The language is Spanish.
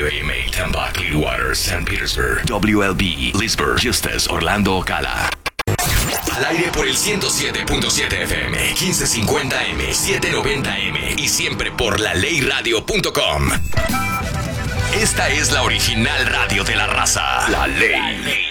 WAMA, Tampa, Clearwater, St. Petersburg. WLB, Leesburg, Justus, Orlando, Ocala. Al aire por el 107.7 FM, 1550M, 790M y siempre por laleyradio.com. Esta es la original radio de la raza. La Ley.